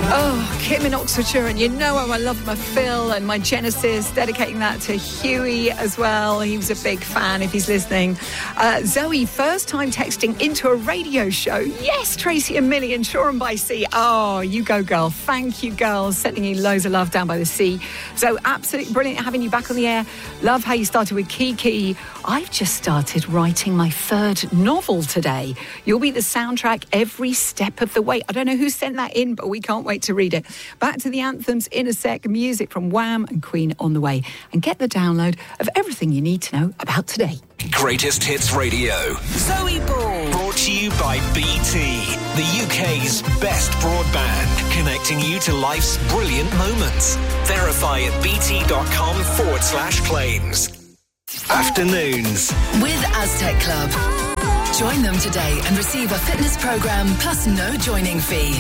Oh, Kim in Oxfordshire, and you know how I love my Phil and my Genesis, dedicating that to Huey as well. He was a big fan if he's listening. Zoe, first time texting into a radio show. Yes, Tracy and Millie and Shoreham by Sea. Oh, you go, girl. Thank you, girls. Sending you loads of love down by the sea. So absolutely brilliant having you back on the air. Love how you started with Kiki. I've just started writing my third novel today. You'll be the soundtrack every step of the way. I don't know who sent that in, but we can't wait to read it. Back to the anthems in a sec. Music from Wham and Queen on the way. And get the download of everything you need to know about today. Greatest Hits Radio. Zoe Ball. Brought to you by BT, the UK's best broadband, connecting you to life's brilliant moments. Verify at bt.com/claims. Afternoons With Aztec Club. Join them today and receive a fitness program plus no joining fee.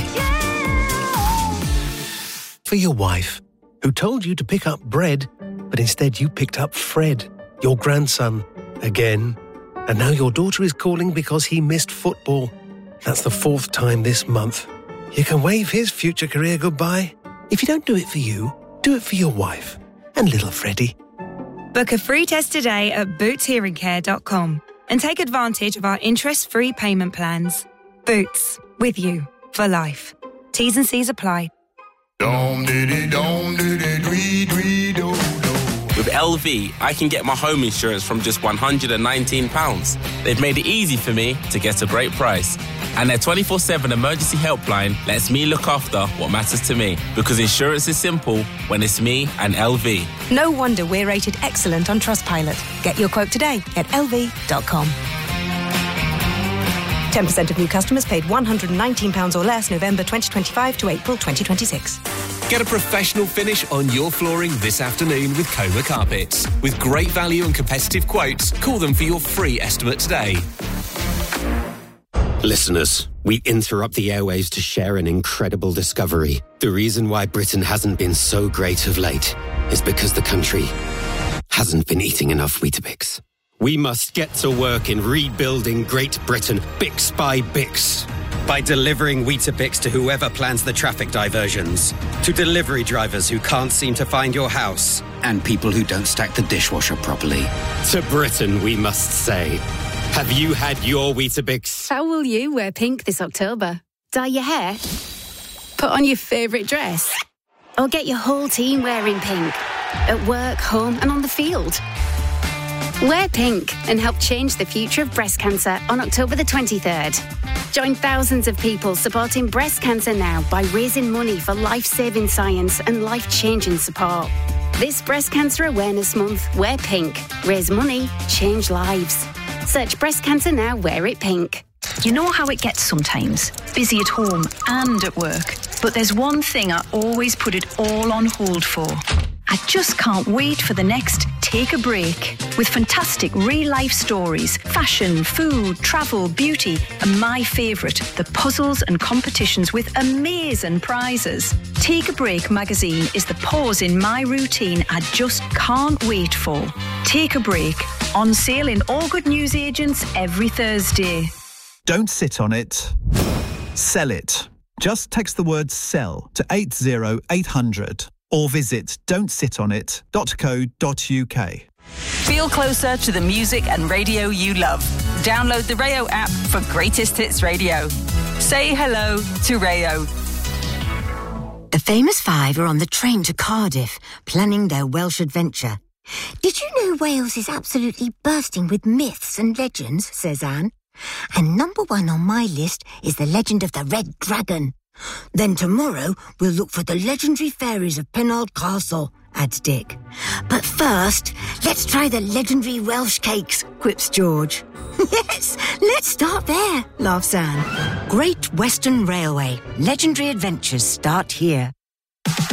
For your wife, who told you to pick up bread, but instead you picked up Fred, your grandson, again. And now your daughter is calling because he missed football. That's the 4th time this month. You can wave his future career goodbye. If you don't do it for you, do it for your wife and little Freddie. Book a free test today at bootshearingcare.com and take advantage of our interest-free payment plans. Boots, with you for life. T's and C's apply. With LV, I can get my home insurance from just £119. They've made it easy for me to get a great price. And their 24/7 emergency helpline lets me look after what matters to me. Because insurance is simple when it's me and LV. No wonder we're rated excellent on Trustpilot. Get your quote today at lv.com. 10% of new customers paid £119 or less November 2025 to April 2026. Get a professional finish on your flooring this afternoon with Coma Carpets. With great value and competitive quotes, call them for your free estimate today. Listeners, we interrupt the airwaves to share an incredible discovery. The reason why Britain hasn't been so great of late is because the country hasn't been eating enough Weetabix. We must get to work in rebuilding Great Britain, Bix by Bix. By delivering Weetabix to whoever plans the traffic diversions, to delivery drivers who can't seem to find your house, and people who don't stack the dishwasher properly. To Britain, we must say, have you had your Weetabix? How will you wear pink this October? Dye your hair? Put on your favourite dress? Or get your whole team wearing pink? At work, home and on the field? Wear pink and help change the future of breast cancer on October the 23rd. Join thousands of people supporting breast cancer now by raising money for life-saving science and life-changing support. This Breast Cancer Awareness Month, wear pink. Raise money, change lives. Search Breast Cancer Now, wear it pink. You know how it gets sometimes, busy at home and at work. But there's one thing I always put it all on hold for. I just can't wait for the next Take a Break. With fantastic real-life stories, fashion, food, travel, beauty, and my favourite, the puzzles and competitions with amazing prizes. Take a Break magazine is the pause in my routine I just can't wait for. Take a Break. On sale in all good newsagents every Thursday. Don't sit on it. Sell it. Just text the word SELL to 80800 or visit don'tsitonit.co.uk. Feel closer to the music and radio you love. Download the Rayo app for Greatest Hits Radio. Say hello to Rayo. The famous five are on the train to Cardiff, planning their Welsh adventure. Did you know Wales is absolutely bursting with myths and legends, says Anne. And number one on my list is the legend of the Red Dragon. Then tomorrow, we'll look for the legendary fairies of Penarth Castle, adds Dick. But first, let's try the legendary Welsh cakes, quips George. Yes, let's start there, laughs Anne. Great Western Railway. Legendary adventures start here.